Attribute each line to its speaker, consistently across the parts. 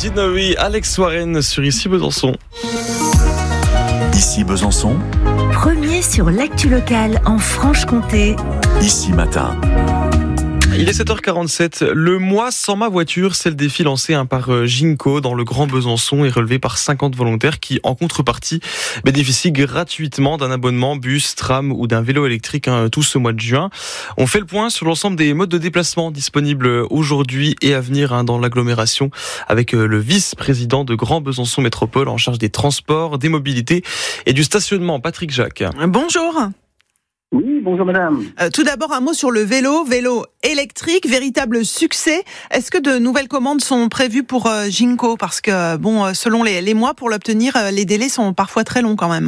Speaker 1: Dinowi, Alex Warren sur Ici Besançon.
Speaker 2: Ici Besançon.
Speaker 3: Premier sur l'actu locale en Franche-Comté.
Speaker 2: Ici Matin.
Speaker 1: Il est 7h47. Le mois sans ma voiture, c'est le défi lancé par Ginko dans le Grand Besançon et relevé par 50 volontaires qui, en contrepartie, bénéficient gratuitement d'un abonnement bus, tram ou d'un vélo électrique tout ce mois de juin. On fait le point sur l'ensemble des modes de déplacement disponibles aujourd'hui et à venir dans l'agglomération avec le vice-président de Grand Besançon Métropole en charge des transports, des mobilités et du stationnement, Patrick Jacques.
Speaker 4: Bonjour.
Speaker 5: Oui, bonjour madame.
Speaker 4: Tout d'abord, un mot sur le vélo électrique, véritable succès. Est-ce que de nouvelles commandes sont prévues pour Ginko ? Parce que, selon les mois, pour l'obtenir, les délais sont parfois très longs quand même.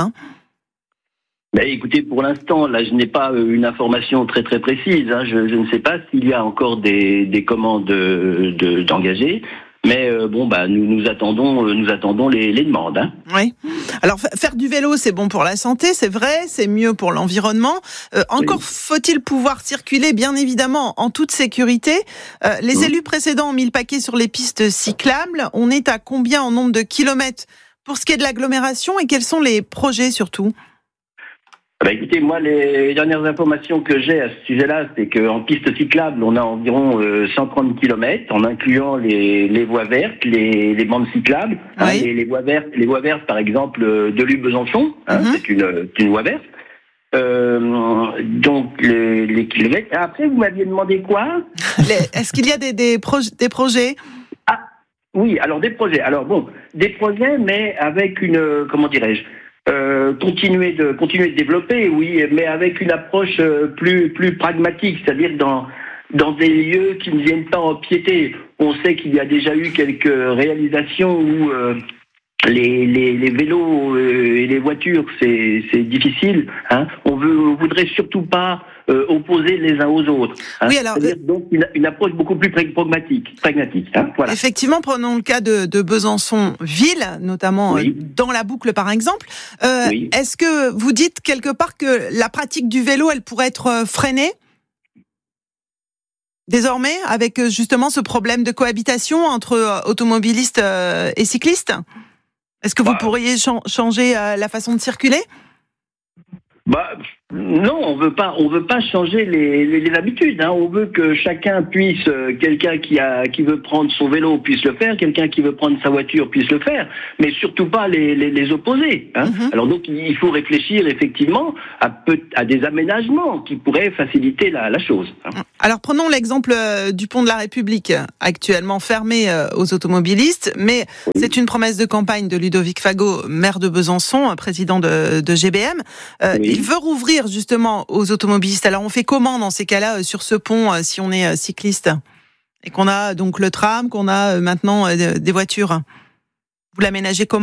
Speaker 5: Écoutez, pour l'instant, là, je n'ai pas une information très très précise. Je ne sais pas s'il y a encore des commandes d'engagés. Mais nous attendons les demandes.
Speaker 4: Oui. Alors faire du vélo, c'est bon pour la santé, c'est vrai, c'est mieux pour l'environnement. Encore faut-il pouvoir circuler, bien évidemment, en toute sécurité. Les élus précédents ont mis le paquet sur les pistes cyclables. On est à combien en nombre de kilomètres pour ce qui est de l'agglomération et quels sont les projets surtout ?
Speaker 5: Écoutez, moi, les dernières informations que j'ai à ce sujet-là, c'est qu'en piste cyclable, on a environ 130 km, en incluant les voies vertes, les bandes cyclables,
Speaker 4: oui.
Speaker 5: Les voies vertes, par exemple, de Besançon, c'est une voie verte. Donc, les kilomètres. Après, vous m'aviez demandé quoi ?
Speaker 4: Est-ce qu'il y a des projets ?
Speaker 5: Oui, alors des projets. Alors des projets, mais avec une, continuer de développer, oui, mais avec une approche plus pragmatique, c'est-à-dire dans des lieux qui ne viennent pas empiéter. On sait qu'il y a déjà eu quelques réalisations où les vélos et les voitures, c'est difficile. On voudrait surtout pas opposer les uns aux autres.
Speaker 4: Oui, alors
Speaker 5: c'est-à-dire donc une approche beaucoup plus pragmatique. Voilà.
Speaker 4: Effectivement, prenons le cas de Besançon-Ville, notamment dans la boucle par exemple. Est-ce que vous dites quelque part que la pratique du vélo, elle pourrait être freinée désormais avec justement ce problème de cohabitation entre automobilistes et cyclistes ? Est-ce que vous pourriez changer la façon de circuler ?
Speaker 5: Non, on veut pas changer les habitudes. On veut que chacun puisse, quelqu'un qui veut prendre son vélo puisse le faire, quelqu'un qui veut prendre sa voiture puisse le faire, mais surtout pas les opposer. Alors donc il faut réfléchir effectivement à des aménagements qui pourraient faciliter la chose.
Speaker 4: Alors prenons l'exemple du pont de la République, actuellement fermé aux automobilistes, mais c'est une promesse de campagne de Ludovic Fagot, maire de Besançon, président de GBM. Il veut rouvrir justement aux automobilistes. Alors on fait comment dans ces cas-là sur ce pont si on est cycliste et qu'on a donc le tram, qu'on a maintenant des voitures ? Vous l'aménagez comment ?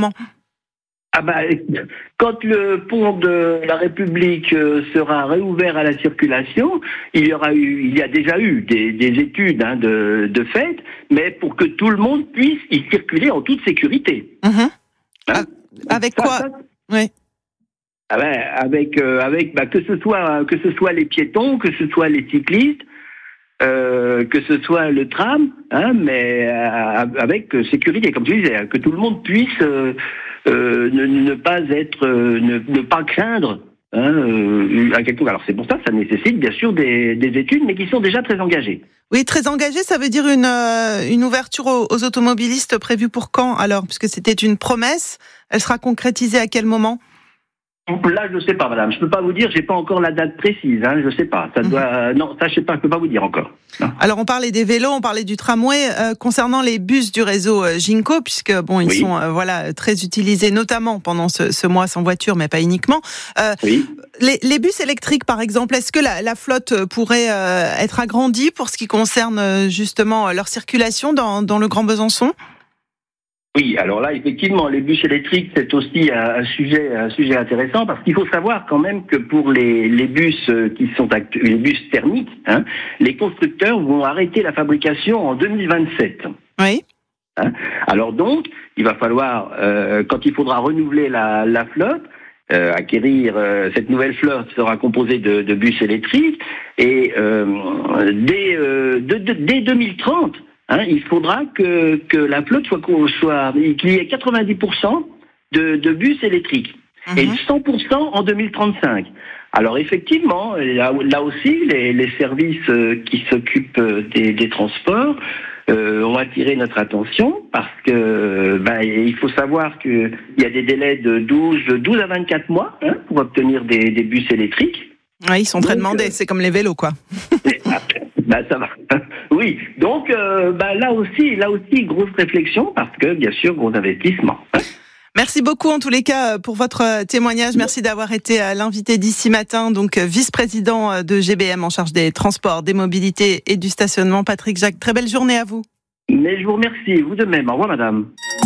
Speaker 5: Quand le pont de la République sera réouvert à la circulation, il y a déjà eu des études de fait, mais pour que tout le monde puisse y circuler en toute sécurité.
Speaker 4: Avec quoi ? Oui.
Speaker 5: Avec que ce soit les piétons, que ce soit les cyclistes, que ce soit le tram, mais avec sécurité, comme tu disais, que tout le monde puisse ne pas craindre à quelque chose. Alors c'est pour ça que ça nécessite bien sûr des études, mais qui sont déjà très engagées.
Speaker 4: Oui, très engagées, ça veut dire une ouverture aux automobilistes prévue pour quand alors ? Puisque c'était une promesse, elle sera concrétisée à quel moment ?
Speaker 5: Là, je ne sais pas, madame. Je ne peux pas vous dire. J'ai pas encore la date précise. Je ne sais pas. Non, ça, je sais pas. Je peux pas vous dire encore. Non.
Speaker 4: Alors, on parlait des vélos, on parlait du tramway. Concernant les bus du réseau Ginko, puisque ils sont très utilisés, notamment pendant ce mois sans voiture, mais pas uniquement. Les bus électriques, par exemple, est-ce que la flotte pourrait être agrandie pour ce qui concerne justement leur circulation dans le Grand Besançon ?
Speaker 5: Oui, alors là, effectivement, les bus électriques, c'est aussi un sujet intéressant parce qu'il faut savoir quand même que pour les bus les bus thermiques, les constructeurs vont arrêter la fabrication en 2027.
Speaker 4: Oui.
Speaker 5: Alors donc, il va falloir, quand il faudra renouveler la flotte, acquérir cette nouvelle flotte sera composée de bus électriques et dès 2030, il faudra que la flotte qu'il y ait 90% de bus électriques et 100% en 2035. Alors effectivement, là aussi, les services qui s'occupent des transports ont attiré notre attention parce que il faut savoir qu'il y a des délais de 12 à 24 mois pour obtenir des bus électriques.
Speaker 4: Oui, ils sont très demandés, c'est comme les vélos, quoi.
Speaker 5: Ça va. Oui, donc là aussi, grosse réflexion parce que bien sûr, gros investissement.
Speaker 4: Merci beaucoup en tous les cas pour votre témoignage. Merci d'avoir été l'invité d'ici matin, donc vice-président de GBM en charge des transports, des mobilités et du stationnement. Patrick Jacques, très belle journée à vous.
Speaker 5: Mais je vous remercie, vous de même. Au revoir madame.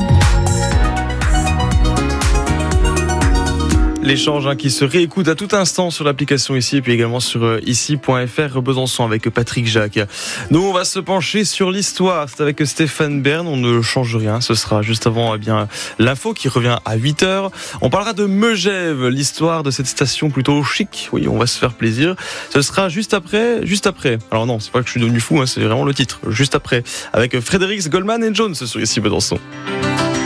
Speaker 1: L'échange qui se réécoute à tout instant sur l'application ici et puis également sur ici.fr Besançon avec Patrick Jacques. Nous, on va se pencher sur l'histoire. C'est avec Stéphane Bern. On ne change rien. Ce sera juste avant l'info qui revient à 8h. On parlera de Megève, l'histoire de cette station plutôt chic. Oui, on va se faire plaisir. Ce sera juste après. Alors non, c'est pas que je suis devenu fou, c'est vraiment le titre. Juste après. Avec Frédéric Goldman et Jones sur ici Besançon.